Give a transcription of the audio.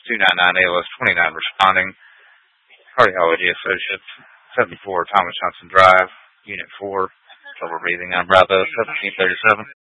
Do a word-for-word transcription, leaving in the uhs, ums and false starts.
two nine nine A L S twenty-nine responding. Cardiology Associates, seventy-four Thomas Johnson Drive, Unit four, trouble breathing on Bravo seventeen thirty-seven.